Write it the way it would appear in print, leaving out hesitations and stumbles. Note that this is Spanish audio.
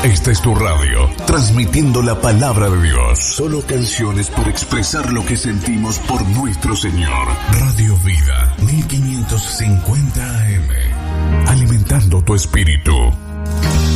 Esta es tu radio, transmitiendo la palabra de Dios. Solo canciones para expresar lo que sentimos por nuestro Señor. Radio Vida, 1550 AM. Alimentando tu espíritu.